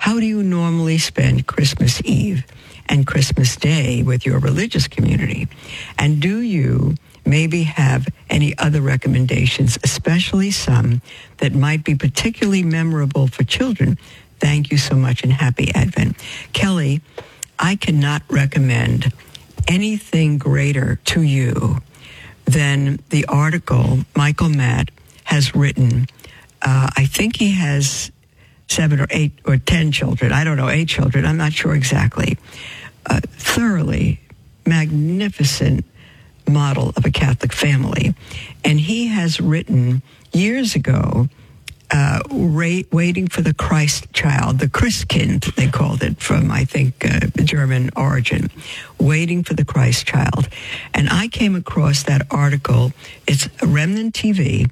how do you normally spend Christmas Eve and Christmas Day with your religious community? And do you maybe have any other recommendations, especially some that might be particularly memorable for children? Thank you so much and happy Advent. Kelly, I cannot recommend anything greater to you than the article Michael Matt has written. I think he has 7 or 8 or 10 children. I don't know, 8 children. I'm not sure exactly. Thoroughly magnificent model of a Catholic family. And he has written years ago, Waiting for the Christ Child, the Christkind, they called it, from, I think, German origin, Waiting for the Christ Child. And I came across that article. It's Remnant TV,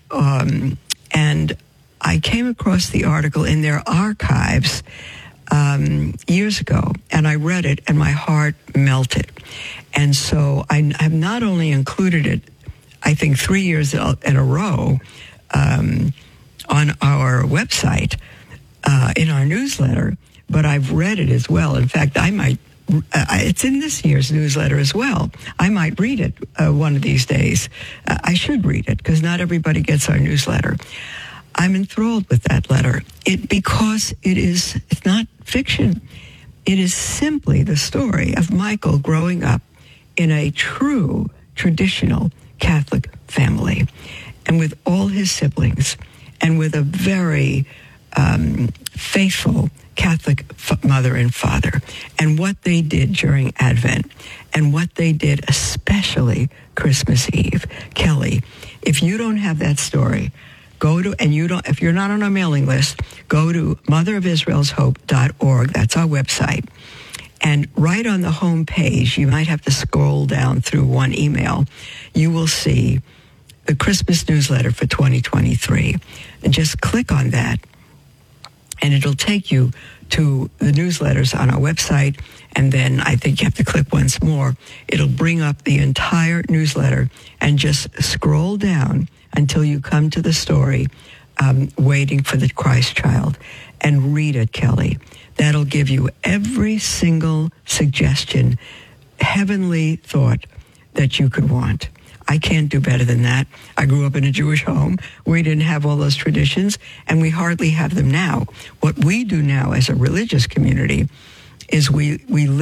and I came across the article in their archives years ago, and I read it, and my heart melted. And so I have not only included it, I think 3 years in a row, on our website, in our newsletter, but I've read it as well. In fact, I might, it's in this year's newsletter as well. I might read it one of these days. I should read it because not everybody gets our newsletter. I'm enthralled with that letter because it's not fiction. It is simply the story of Michael growing up in a true traditional Catholic family and with all his siblings and with a very faithful Catholic mother and father, and what they did during Advent, and what they did especially Christmas Eve. Kelly, if you don't have that story, if you're not on our mailing list, go to motherofisraelshope.org. That's our website. And right on the home page, you might have to scroll down through one email, you will see the Christmas newsletter for 2023. And just click on that, and it'll take you to the newsletters on our website. And then I think you have to click once more. It'll bring up the entire newsletter, and just scroll down until you come to the story, Waiting for the Christ Child, and read it, Kelly. That'll give you every single suggestion, heavenly thought that you could want. I can't do better than that. I grew up in a Jewish home. We didn't have all those traditions, and we hardly have them now. What we do now as a religious community is we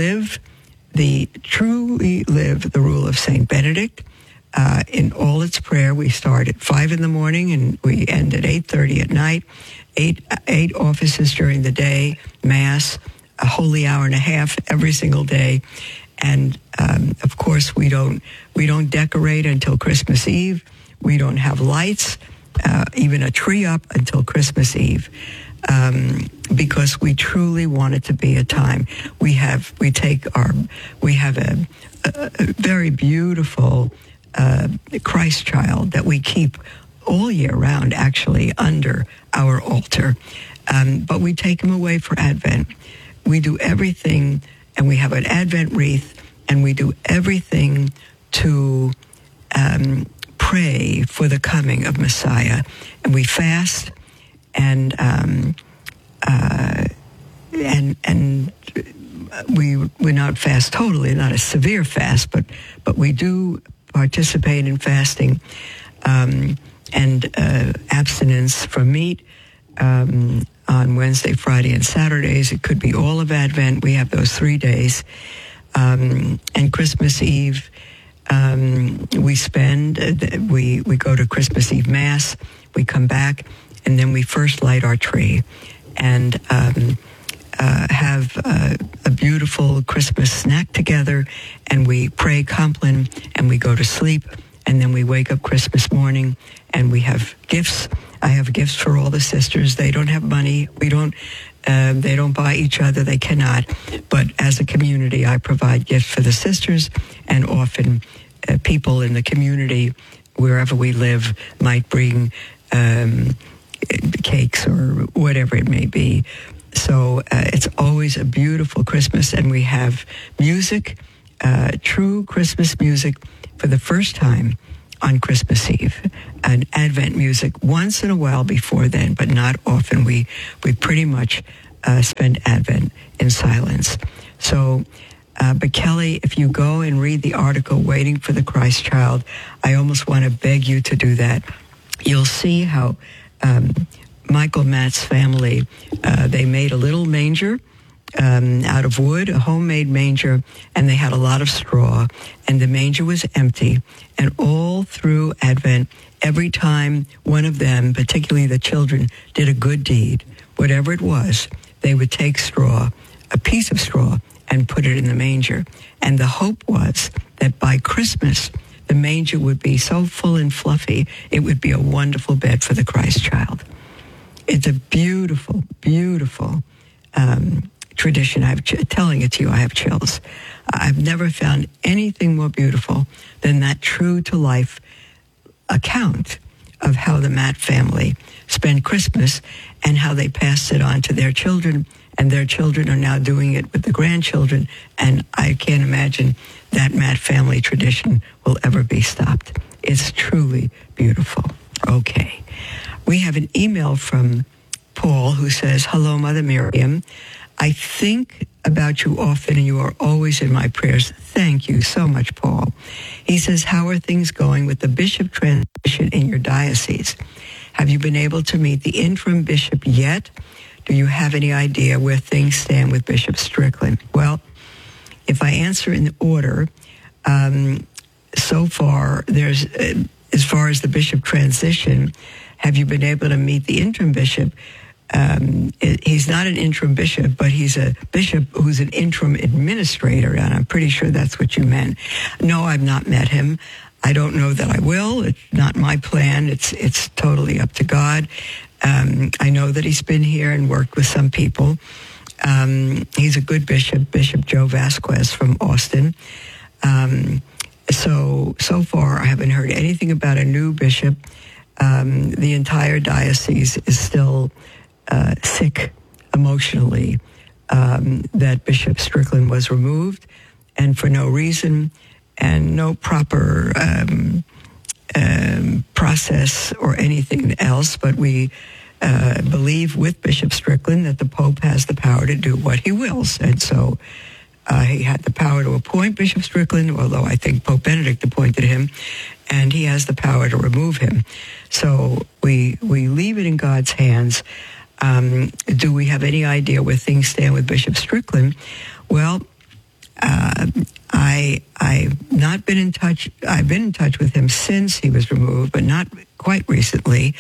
truly live the rule of St. Benedict. In all its prayer, we start at 5 in the morning and we end at 8:30 at night. Eight offices during the day, Mass, a holy hour and a half every single day. And of course, we don't decorate until Christmas Eve. We don't have lights, even a tree up until Christmas Eve, because we truly want it to be a time. We have a very beautiful Christ child that we keep all year round, actually, under our altar. But we take him away for Advent. We do everything, and we have an Advent wreath, and we do everything to pray for the coming of Messiah. And we fast, and we not fast totally, not a severe fast, but we do participate in fasting and abstinence from meat on Wednesday, Friday, and Saturdays. It could be all of Advent. We have those 3 days. And Christmas Eve, we go to Christmas Eve Mass, we come back, and then we first light our tree and have a beautiful Christmas snack together, and we pray Compline, and we go to sleep, and then we wake up Christmas morning, and we have gifts. I have gifts for all the sisters. They don't have money. They don't buy each other. They cannot. But as a community, I provide gifts for the sisters, and often people in the community, wherever we live, might bring cakes or whatever it may be. So it's always a beautiful Christmas, and we have music, true Christmas music for the first time on Christmas Eve, and Advent music once in a while before then, but not often. We pretty much spend Advent in silence. So, but Kelly, if you go and read the article, Waiting for the Christ Child, I almost want to beg you to do that. You'll see how Michael Matt's family, they made a little manger out of wood, a homemade manger, and they had a lot of straw, and the manger was empty. And all through Advent, every time one of them, particularly the children, did a good deed, whatever it was, they would take straw, a piece of straw, and put it in the manger. And the hope was that by Christmas, the manger would be so full and fluffy, it would be a wonderful bed for the Christ child. It's a beautiful, beautiful tradition. Telling it to you, I have chills. I've never found anything more beautiful than that true-to-life account of how the Matt family spent Christmas and how they passed it on to their children, and their children are now doing it with the grandchildren, and I can't imagine that Matt family tradition will ever be stopped. It's truly beautiful. Okay. We have an email from Paul who says, "Hello, Mother Miriam. I think about you often and you are always in my prayers." Thank you so much, Paul. He says, "How are things going with the bishop transition in your diocese? Have you been able to meet the interim bishop yet? Do you have any idea where things stand with Bishop Strickland?" Well, if I answer in order, so far, there's, as far as the bishop transition, have you been able to meet the interim bishop? He's not an interim bishop, but he's a bishop who's an interim administrator, and I'm pretty sure that's what you meant. No, I've not met him. I don't know that I will. It's not my plan. It's totally up to God. I know that he's been here and worked with some people. He's a good bishop, Bishop Joe Vasquez from Austin. So far, I haven't heard anything about a new bishop. The entire diocese is still sick emotionally that Bishop Strickland was removed, and for no reason and no proper process or anything else. But we believe with Bishop Strickland that the Pope has the power to do what he wills, and so he had the power to appoint Bishop Strickland, although I think Pope Benedict appointed him, and he has the power to remove him. So we leave it in God's hands. Do we have any idea where things stand with Bishop Strickland? Well, I've not been in touch. I've been in touch with him since he was removed, but not quite recently.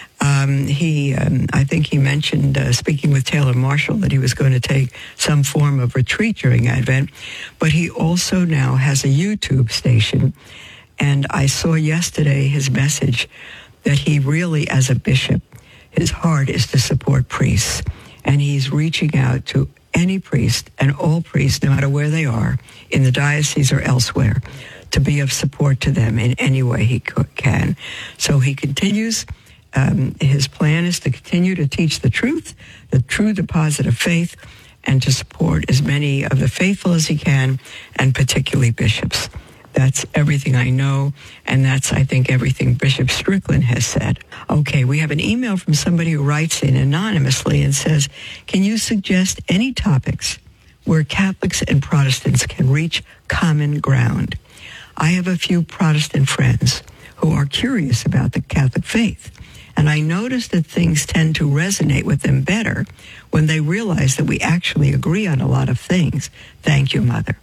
I think he mentioned, speaking with Taylor Marshall, that he was going to take some form of retreat during Advent, but he also now has a YouTube station, and I saw yesterday his message that he really, as a bishop, his heart is to support priests, and he's reaching out to any priest and all priests, no matter where they are, in the diocese or elsewhere, to be of support to them in any way he can. So he continues. His plan is to continue to teach the truth, the true deposit of faith, and to support as many of the faithful as he can, and particularly bishops. That's everything I know, and that's, I think, everything Bishop Strickland has said. Okay, we have an email from somebody who writes in anonymously and says, "Can you suggest any topics where Catholics and Protestants can reach common ground? I have a few Protestant friends who are curious about the Catholic faith, and I notice that things tend to resonate with them better when they realize that we actually agree on a lot of things. Thank you, Mother."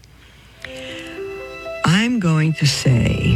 I'm going to say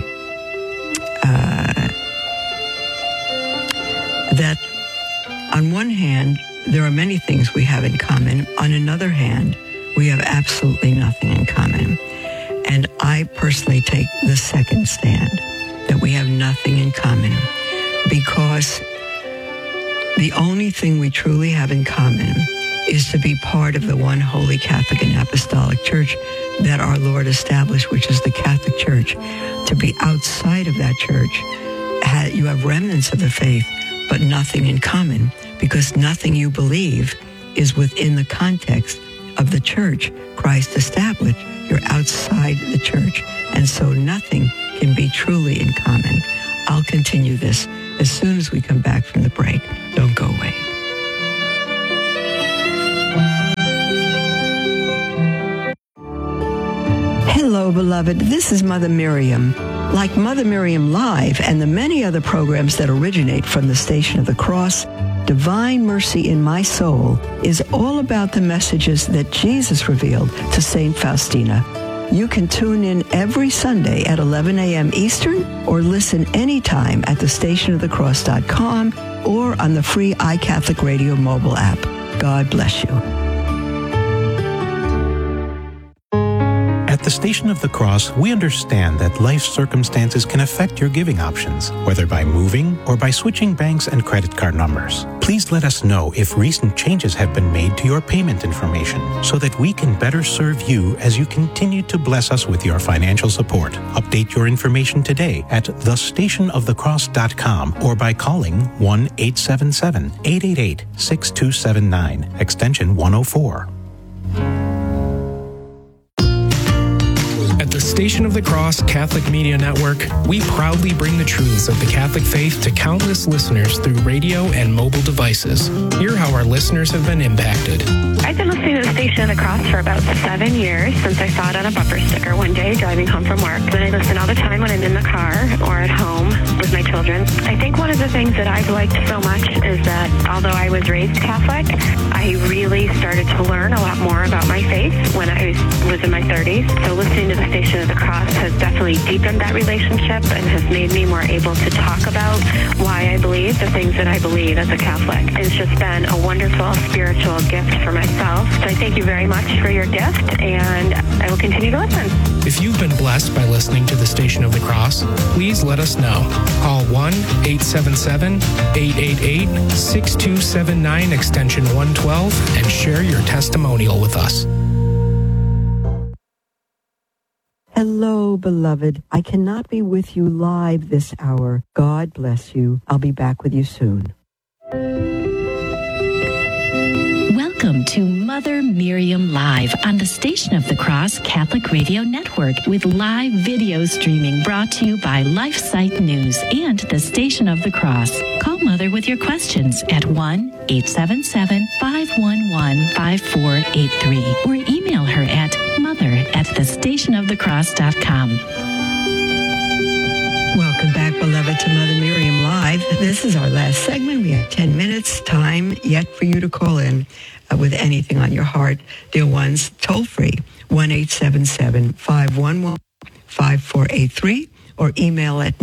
that on one hand, there are many things we have in common. On another hand, we have absolutely nothing in common. And I personally take the second stand, that we have nothing in common, because the only thing we truly have in common is to be part of the one holy Catholic and Apostolic Church that our Lord established, which is the Catholic Church. To be outside of that church, you have remnants of the faith, but nothing in common, because nothing you believe is within the context of the church Christ established. You're outside the church, and so nothing can be truly in common. I'll continue this as soon as we come back from the break. Don't go away. Hello, beloved. This is Mother Miriam. Like Mother Miriam Live and the many other programs that originate from the Station of the Cross, Divine Mercy in My Soul is all about the messages that Jesus revealed to St. Faustina. You can tune in every Sunday at 11 a.m. Eastern or listen anytime at thestationofthecross.com or on the free iCatholic Radio mobile app. God bless you. At the Station of the Cross, we understand that life circumstances can affect your giving options, whether by moving or by switching banks and credit card numbers. Please let us know if recent changes have been made to your payment information so that we can better serve you as you continue to bless us with your financial support. Update your information today at thestationofthecross.com or by calling 1-877-888-6279, extension 104. At the Station of the Cross Catholic Media Network, we proudly bring the truths of the Catholic faith to countless listeners through radio and mobile devices. Hear how our listeners have been impacted. I've been listening to the Station of the Cross for about 7 years since I saw it on a bumper sticker one day driving home from work. Then I listen all the time when I'm in the car or at home with my children. I think one of the things that I've liked so much is that although I was raised Catholic, I really started to learn a lot more about my faith when I was in my 30s. So listening to the Station of the Cross has definitely deepened that relationship and has made me more able to talk about why I believe the things that I believe as a Catholic. It's just been a wonderful spiritual gift for myself. So I thank you very much for your gift, and I will continue to listen. If you've been blessed by listening to the Station of the Cross, please let us know. Call 1-877-888-6279, extension 112, and share your testimonial with us. Hello, beloved. I cannot be with you live this hour. God bless you. I'll be back with you soon. Welcome to Mother Miriam Live on the Station of the Cross Catholic Radio Network with live video streaming brought to you by LifeSite News and the Station of the Cross. Call Mother with your questions at 1-877-511-5483 or email her at mother@thestationofthecross.com. Welcome back, beloved, to Mother Miriam Live. This is our last segment. We have 10 minutes time yet for you to call in with anything on your heart. Dear ones, toll free, 1-877-511-5483 or email at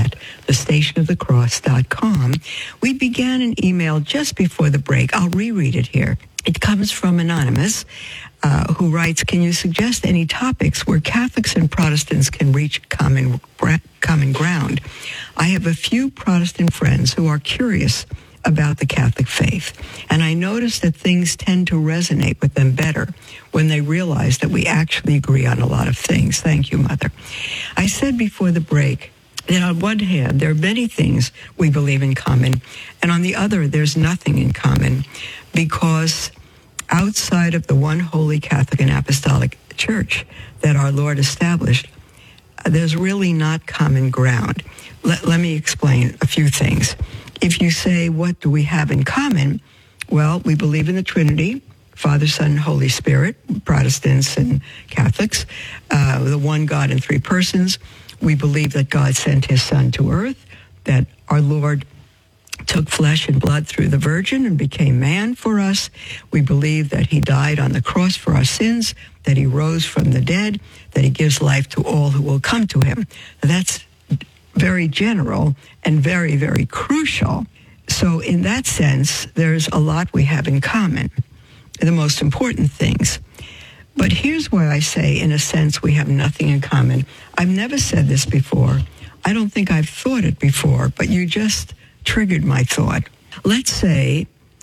mother@thestationofthecross.com. We began an email just before the break. I'll reread it here. It comes from Anonymous, who writes, can you suggest any topics where Catholics and Protestants can reach common ground? I have a few Protestant friends who are curious about the Catholic faith, and I notice that things tend to resonate with them better when they realize that we actually agree on a lot of things. Thank you, Mother. I said before the break that on one hand, there are many things we believe in common, and on the other, there's nothing in common, because outside of the one holy Catholic and Apostolic Church that our Lord established, there's really not common ground. Let me explain a few things. If you say, what do we have in common? Well, we believe in the Trinity, Father, Son, Holy Spirit, Protestants and Catholics, the one God in three persons. We believe that God sent his Son to earth, that our Lord took flesh and blood through the Virgin and became man for us. We believe that he died on the cross for our sins, that he rose from the dead, that he gives life to all who will come to him. That's very general and very, very crucial. So in that sense, there's a lot we have in common, the most important things. But here's why I say, in a sense, we have nothing in common. I've never said this before. I don't think I've thought it before, but you just triggered my thought. Let's say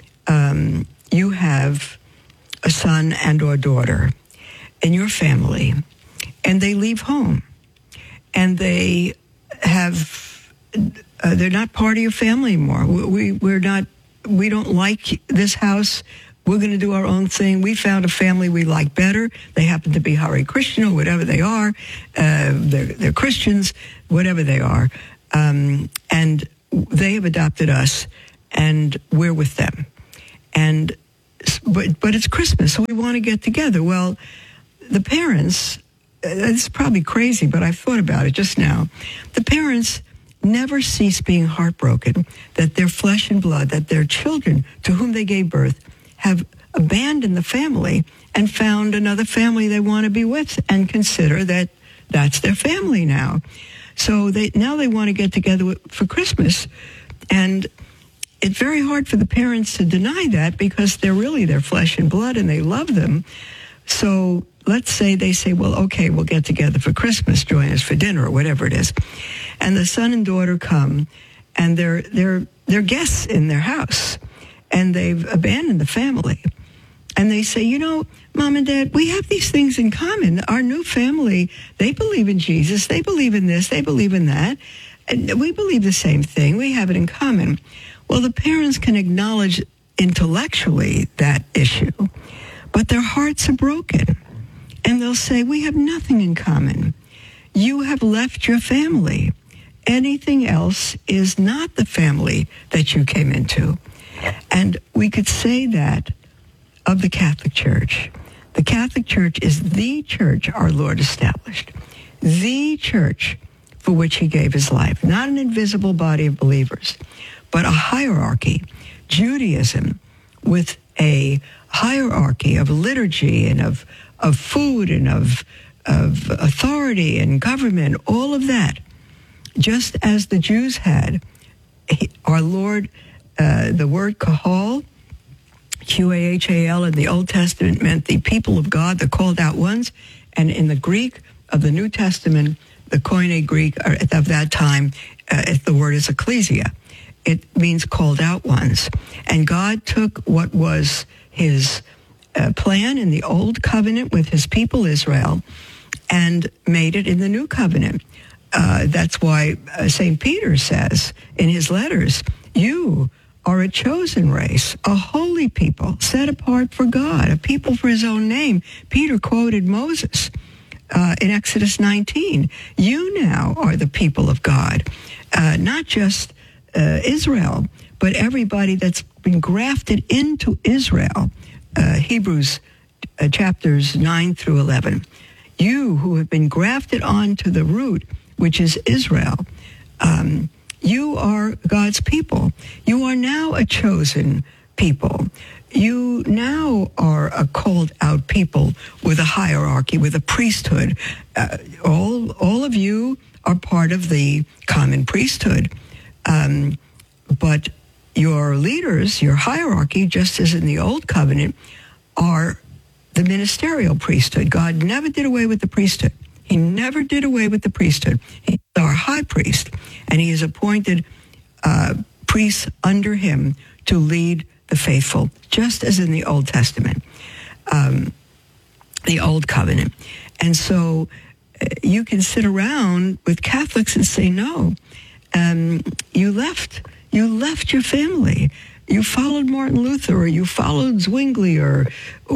you have a son and or daughter in your family, and they leave home, and they have they're not part of your family anymore. We don't like this house. We're going to do our own thing. We found a family we like better. They happen to be Hare Krishna or whatever they are. They're Christians, whatever they are, and they have adopted us, and we're with them. And but it's Christmas, so we want to get together. Well, the parents, it's probably crazy, but I've thought about it just now. The parents never cease being heartbroken that their flesh and blood, that their children to whom they gave birth have abandoned the family and found another family they want to be with and consider that that's their family now. So they want to get together for Christmas. And it's very hard for the parents to deny that because they're really their flesh and blood and they love them. So let's say they say, well, okay, we'll get together for Christmas, join us for dinner or whatever it is. And the son and daughter come and they're guests in their house and they've abandoned the family. And they say, you know, Mom and Dad, we have these things in common. Our new family, they believe in Jesus. They believe in this. They believe in that. And we believe the same thing. We have it in common. Well, the parents can acknowledge intellectually that issue, but their hearts are broken. And they'll say, we have nothing in common. You have left your family. Anything else is not the family that you came into. And we could say that of the Catholic Church. The Catholic Church is the church our Lord established, the church for which he gave his life, not an invisible body of believers, but a hierarchy, Judaism, with a hierarchy of liturgy and of food and of authority and government, all of that. Just as the Jews had, our Lord, the word kahal, Q-A-H-A-L in the Old Testament meant the people of God, the called out ones. And in the Greek of the New Testament, the Koine Greek of that time, the word is ecclesia. It means called out ones. And God took what was his plan in the Old Covenant with his people Israel and made it in the New Covenant. That's why St. Peter says in his letters, you are a chosen race, a holy people, set apart for God, a people for his own name. Peter quoted Moses in Exodus 19. You now are the people of God, not just Israel, but everybody that's been grafted into Israel. Hebrews chapters 9 through 11. You who have been grafted onto the root, which is Israel, you are God's people. You are now a chosen people. You now are a called out people with a hierarchy, with a priesthood. All of you are part of the common priesthood. But your leaders, your hierarchy, just as in the Old Covenant, are the ministerial priesthood. God never did away with the priesthood. He never did away with the priesthood. He's our high priest, and he has appointed priests under him to lead the faithful, just as in the Old Testament, the Old Covenant. And so you can sit around with Catholics and say, no, you left your family. You followed Martin Luther, or you followed Zwingli, or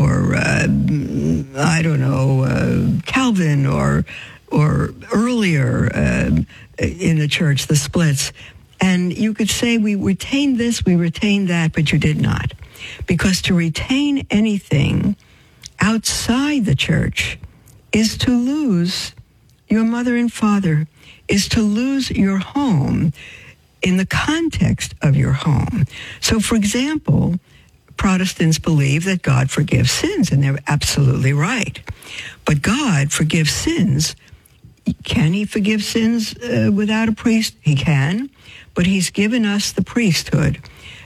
I don't know, Calvin, or earlier in the church, the splits. And you could say, we retained this, we retained that, but you did not. Because to retain anything outside the church is to lose your mother and father, is to lose your home in the context of your home. So, for example, Protestants believe that God forgives sins, and they're absolutely right. But God forgives sins. Can he forgive sins without a priest? He can, but he's given us the priesthood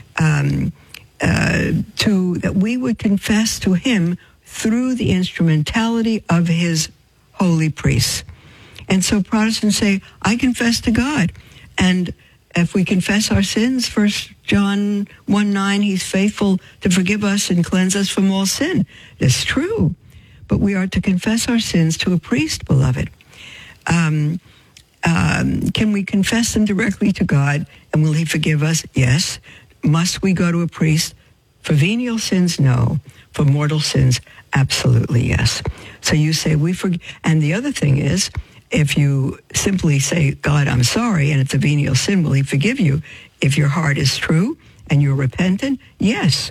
that we would confess to him through the instrumentality of his holy priests. And so Protestants say, I confess to God. And if we confess our sins, 1 John 1:9, he's faithful to forgive us and cleanse us from all sin. That's true. But we are to confess our sins to a priest, beloved. Can we confess them directly to God, and will he forgive us? Yes. Must we go to a priest? For venial sins, no. For mortal sins, absolutely yes. So you say, we forgive. And the other thing is, if you simply say, God, I'm sorry, and it's a venial sin, will he forgive you? If your heart is true and you're repentant, yes.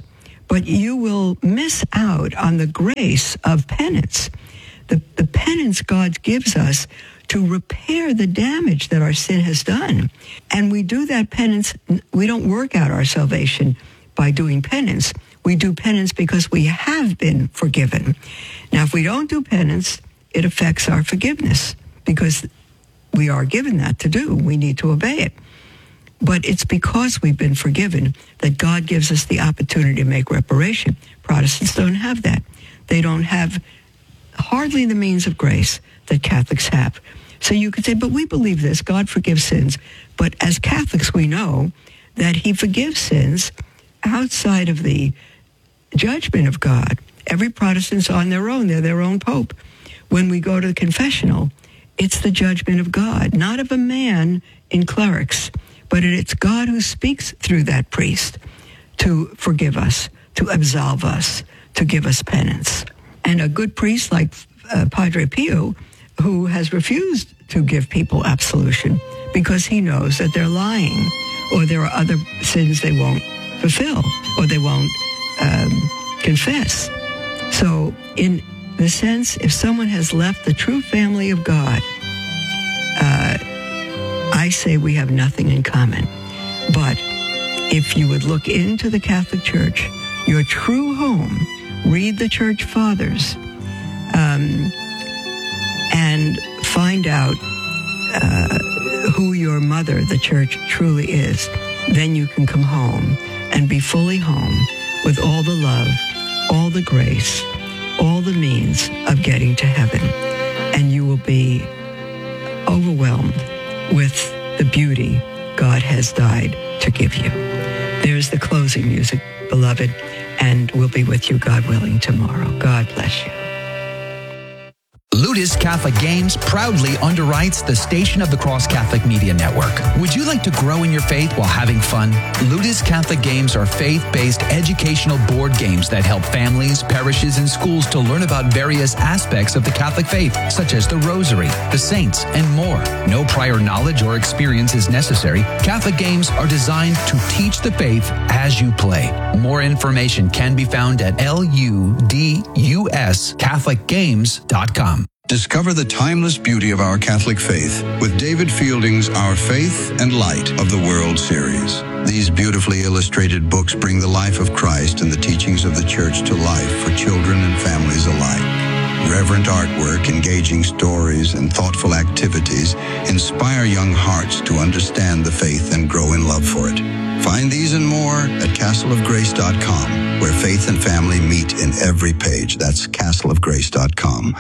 but you will miss out on the grace of penance. The penance God gives us to repair the damage that our sin has done. And we do that penance, we don't work out our salvation by doing penance. We do penance because we have been forgiven. Now, if we don't do penance, it affects our forgiveness because we are given that to do. We need to obey it. But it's because we've been forgiven that God gives us the opportunity to make reparation. Protestants don't have that. They don't have hardly the means of grace that Catholics have. So you could say, but we believe this, God forgives sins. But as Catholics, we know that he forgives sins outside of the judgment of God. Every Protestant's on their own. They're their own pope. When we go to the confessional, it's the judgment of God, not of a man in clerics, but it's God who speaks through that priest to forgive us, to absolve us, to give us penance. And a good priest like Padre Pio, who has refused to give people absolution because he knows that they're lying or there are other sins they won't fulfill or they won't confess. So in the sense, if someone has left the true family of God, I say we have nothing in common. But if you would look into the Catholic Church, your true home, read the Church Fathers, and find out who your mother, the Church, truly is, then you can come home and be fully home with all the love, all the grace, all the means of getting to heaven. And you will be overwhelmed with the beauty God has died to give you. There's the closing music, beloved, and we'll be with you, God willing, tomorrow. God bless you. Ludus Catholic Games proudly underwrites the Station of the Cross Catholic Media Network. Would you like to grow in your faith while having fun? Ludus Catholic Games are faith-based educational board games that help families, parishes, and schools to learn about various aspects of the Catholic faith, such as the Rosary, the Saints, and more. No prior knowledge or experience is necessary. Catholic Games are designed to teach the faith as you play. More information can be found at luduscatholicgames.com. Discover the timeless beauty of our Catholic faith with David Fielding's Our Faith and Light of the World series. These beautifully illustrated books bring the life of Christ and the teachings of the Church to life for children and families alike. Reverent artwork, engaging stories, and thoughtful activities inspire young hearts to understand the faith and grow in love for it. Find these and more at castleofgrace.com, where faith and family meet in every page. That's castleofgrace.com.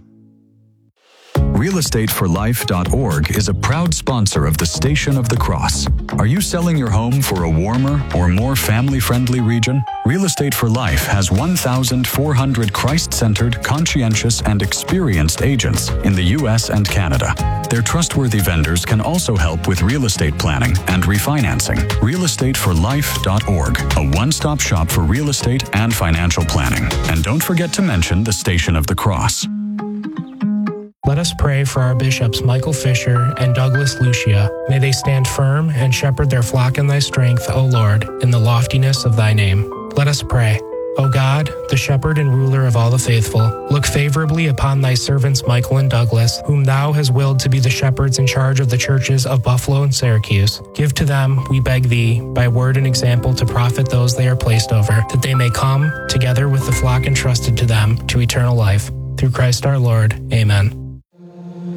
realestateforlife.org is a proud sponsor of the Station of the Cross. Are you selling your home for a warmer or more family-friendly region? Real Estate for Life has 1,400 Christ-centered, conscientious, and experienced agents in the U.S. and Canada. Their trustworthy vendors can also help with real estate planning and refinancing. realestateforlife.org, a one-stop shop for real estate and financial planning. And don't forget to mention the Station of the Cross. Let us pray for our bishops Michael Fisher and Douglas Lucia. May they stand firm and shepherd their flock in thy strength, O Lord, in the loftiness of thy name. Let us pray. O God, the shepherd and ruler of all the faithful, look favorably upon thy servants Michael and Douglas, whom thou hast willed to be the shepherds in charge of the churches of Buffalo and Syracuse. Give to them, we beg thee, by word and example to profit those they are placed over, that they may come, together with the flock entrusted to them, to eternal life. Through Christ our Lord. Amen.